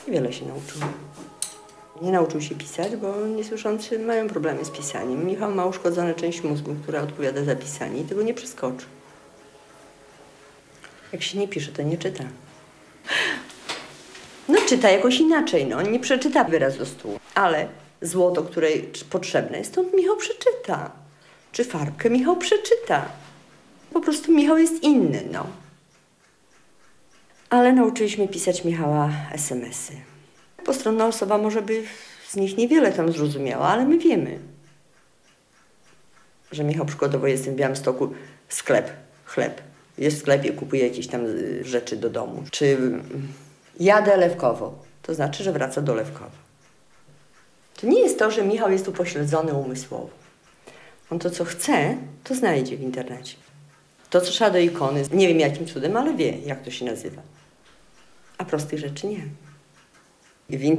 Niewiele się nauczył. Nie nauczył się pisać, bo niesłyszący mają problemy z pisaniem. Michał ma uszkodzoną część mózgu, która odpowiada za pisanie i tego nie przeskoczy. Jak się nie pisze, to nie czyta. No czyta jakoś inaczej, no. Nie przeczyta wyraz do stół. Ale złoto, które potrzebne jest, to Michał przeczyta. Czy farbkę Michał przeczyta. Po prostu Michał jest inny, no. Ale nauczyliśmy pisać Michała SMS-y. Postronna osoba może by z nich niewiele tam zrozumiała, ale my wiemy, że Michał przykładowo jest w Białymstoku chleb. Jest w sklepie, kupuje jakieś tam rzeczy do domu. Czy jadę Lewkowo, to znaczy, że wraca do Lewkowa. To nie jest to, że Michał jest upośledzony umysłowo. On to, co chce, to znajdzie w internecie. To, co trzeba do ikony, nie wiem jakim cudem, ale wie, jak to się nazywa. A prostych rzeczy nie.